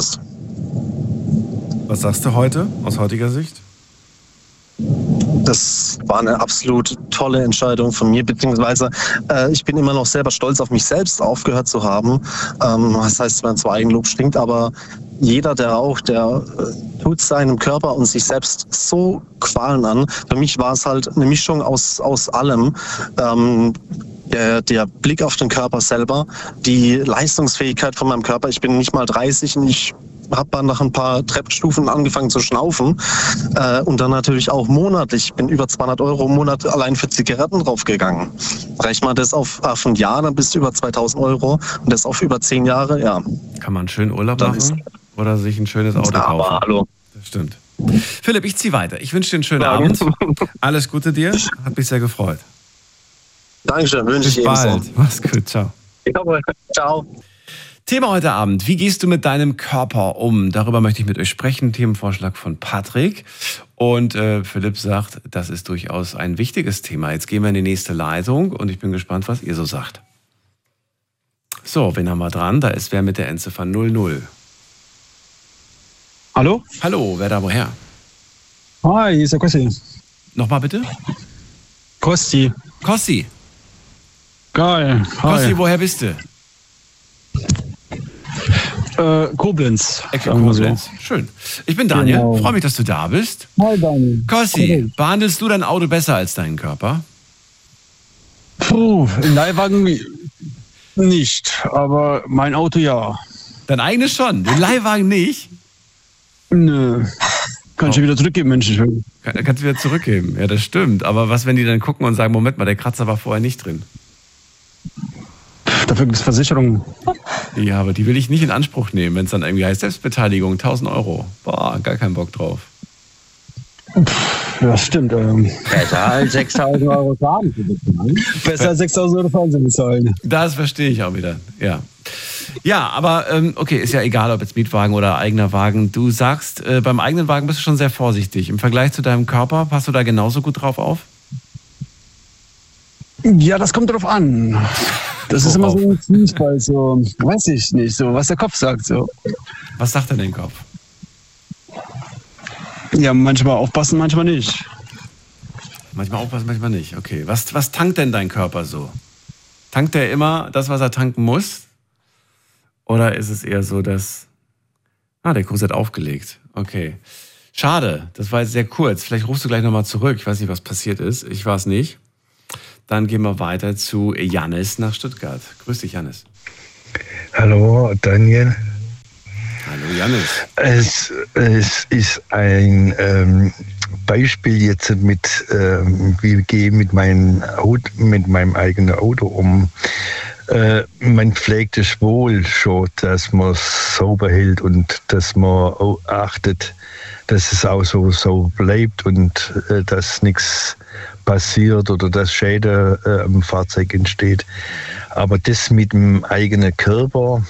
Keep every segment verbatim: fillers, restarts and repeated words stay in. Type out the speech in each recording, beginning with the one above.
Was sagst du heute aus heutiger Sicht? Das war eine absolut tolle Entscheidung von mir, beziehungsweise äh, ich bin immer noch selber stolz auf mich selbst, aufgehört zu haben. Ähm, das heißt, wenn zwar Eigenlob stinkt, aber jeder, der raucht, der äh, tut seinem Körper und sich selbst so Qualen an. Für mich war es halt eine Mischung aus, aus allem. Ähm, Der, der Blick auf den Körper selber, die Leistungsfähigkeit von meinem Körper. Ich bin nicht mal dreißig und ich habe nach ein paar Treppenstufen angefangen zu schnaufen. Äh, und dann natürlich auch monatlich. Ich bin über zweihundert Euro im Monat allein für Zigaretten draufgegangen. Rechne mal das auf, auf ein Jahr, dann bist du über zweitausend Euro. Und das auf über zehn Jahre, ja. Kann man einen schönen Urlaub machen ist, oder sich ein schönes Auto ja, kaufen? Aber hallo. Das stimmt. Philipp, ich ziehe weiter. Ich wünsche dir einen schönen ja. Abend. Alles Gute dir. Hat mich sehr gefreut. Dankeschön, wünsche ich Bis bald. ebenso. Mach's gut, ciao. Ciao. Thema heute Abend, wie gehst du mit deinem Körper um? Darüber möchte ich mit euch sprechen. Themenvorschlag von Patrick. Und äh, Philipp sagt, das ist durchaus ein wichtiges Thema. Jetzt gehen wir in die nächste Leitung und ich bin gespannt, was ihr so sagt. So, wen haben wir dran? Da ist wer mit der Endziffer null null. Hallo? Hallo, wer da woher? Hi, hier ist der Kossi. Nochmal bitte? Kosti. Kossi. Geil. Hi. Kossi, woher bist du? Äh, Koblenz. Ecke Koblenz. So. Schön. Ich bin Daniel. Genau. Freue mich, dass du da bist. Hi, Daniel. Kossi, okay. Behandelst du dein Auto besser als deinen Körper? Puh, im Leihwagen nicht, aber mein Auto ja. Dein eigenes schon, den Leihwagen nicht? Nö. Kann ich oh. ja wieder zurückgeben, Mensch. Kann, kannst du wieder zurückgeben, ja, das stimmt. Aber was, wenn die dann gucken und sagen, Moment mal, der Kratzer war vorher nicht drin? Dafür gibt es Versicherungen. Ja, aber die will ich nicht in Anspruch nehmen, wenn es dann irgendwie heißt, Selbstbeteiligung, tausend Euro. Boah, gar keinen Bock drauf. Ja, stimmt. Ähm. Besser als sechstausend Euro Schaden zu bezahlen. Besser als sechstausend Euro Fernsehen bezahlen. Das verstehe ich auch wieder, ja. Ja, aber ähm, okay, ist ja egal, ob jetzt Mietwagen oder eigener Wagen. Du sagst, äh, beim eigenen Wagen bist du schon sehr vorsichtig. Im Vergleich zu deinem Körper, passt du da genauso gut drauf auf? Ja, das kommt drauf an. Das ist oh, immer auf. so ein Fußball, so, weiß ich nicht, so, was der Kopf sagt, so. Was sagt denn dein Kopf? Ja, manchmal aufpassen, manchmal nicht. Manchmal aufpassen, manchmal nicht. Okay, was, was tankt denn dein Körper so? Tankt er immer das, was er tanken muss? Oder ist es eher so, dass... Ah, der Kurs hat aufgelegt. Okay. Schade, das war jetzt sehr kurz. Vielleicht rufst du gleich nochmal zurück. Ich weiß nicht, was passiert ist. Ich war es nicht. Dann gehen wir weiter zu Jannis nach Stuttgart. Grüß dich, Jannis. Hallo, Daniel. Hallo, Jannis. Es, es ist ein ähm, Beispiel jetzt mit, ähm, wie gehe ich mit, mein Auto, mit meinem eigenen Auto um. Äh, man pflegt es wohl schon, dass man es sauber hält und dass man achtet, dass es auch so, so bleibt und äh, dass nichts passiert oder dass Schäden äh, am Fahrzeug entsteht. Aber das mit dem eigenen Körper,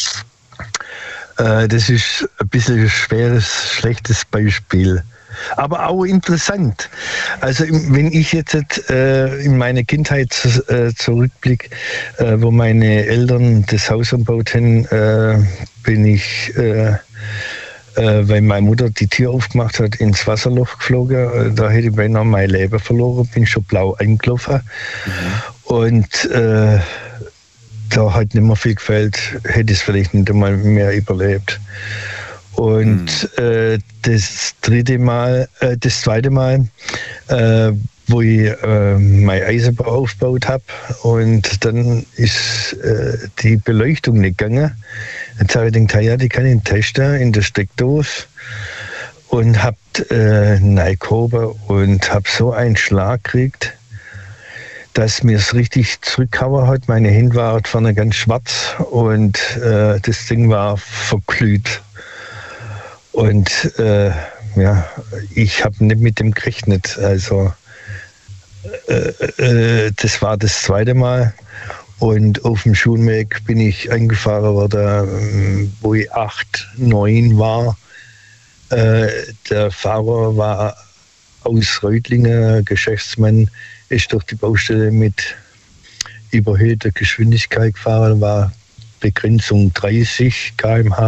äh, das ist ein bisschen ein schweres, schlechtes Beispiel. Aber auch interessant. Also wenn ich jetzt äh, in meine Kindheit äh, zurückblicke, äh, wo meine Eltern das Haus umgebaut haben, äh, bin ich... Äh, weil meine Mutter die Tür aufgemacht hat, ins Wasserloch geflogen. Da hätte ich beinahe mein Leben verloren, bin schon blau eingelaufen. Mhm. Und äh, da hat nicht mehr viel gefällt, hätte ich es vielleicht nicht einmal mehr überlebt. Und mhm. äh, das dritte Mal, äh, das zweite Mal, äh, wo ich äh, mein Eisenbahn aufgebaut habe und dann ist äh, die Beleuchtung nicht gegangen. Jetzt habe ich gedacht, ja, die kann ich testen in der Steckdose und habe äh, reingehoben und habe so einen Schlag gekriegt, dass mir es richtig zurückgehauen hat. Meine Hände waren vorne ganz schwarz und äh, das Ding war verglüht. Und äh, ja, ich habe nicht mit dem gerechnet. Also äh, äh, das war das zweite Mal. Und auf dem Schulweg bin ich eingefahren worden, wo ich acht, neun war. Äh, der Fahrer war aus Reutlingen, Geschäftsmann, ist durch die Baustelle mit überhöhter Geschwindigkeit gefahren, war Begrenzung dreißig Kilometer pro Stunde.